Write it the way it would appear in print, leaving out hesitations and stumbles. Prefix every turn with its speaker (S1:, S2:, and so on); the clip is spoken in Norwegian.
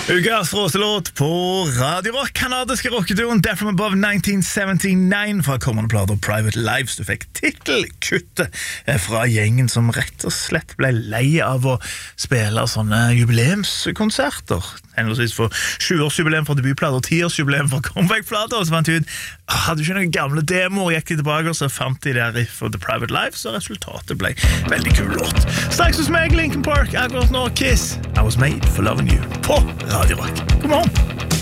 S1: Ukas råselåt på Radio Rock. Kanadiske rockeduren Death From Above 1979 fra kommende plater Private Lives. Du fikk titelkuttet fra gjengen som rett og slett ble lei av å spille sånne jubileumskonserter. Henholdsvis for 20-årsjubileum for debutplater og 10-årsjubileum for comebackplater. Og så fant de ut, hadde ikke noen gamle demoer, gikk de tilbake og så fant de der riff for The Private Lives, og resultatet ble veldig kul låt. Straks hos meg, Linkin Park, akkurat nå Kiss, I Was Made For Loving You på Radio Rock. God morgen!